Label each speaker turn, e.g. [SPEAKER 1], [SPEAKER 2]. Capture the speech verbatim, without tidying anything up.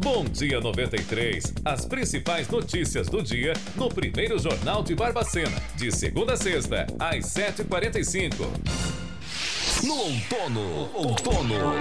[SPEAKER 1] Bom Dia noventa e três. As principais notícias do dia no primeiro Jornal de Barbacena. De segunda a sexta, às sete e quarenta e cinco.
[SPEAKER 2] No outono, outono,